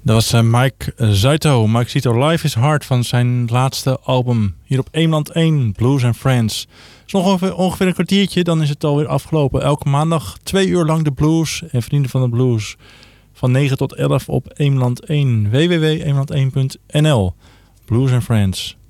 Dat was Mike Zito. Mike Zito, Life is Hard van zijn laatste album. Hier op Eemland 1, Blues and Friends. Het is nog ongeveer een kwartiertje, dan is het alweer afgelopen. Elke maandag 2 uur lang de blues en Vrienden van de Blues. Van 9 tot 11 op Eemland 1. www.eemland1.nl. Blues and Friends.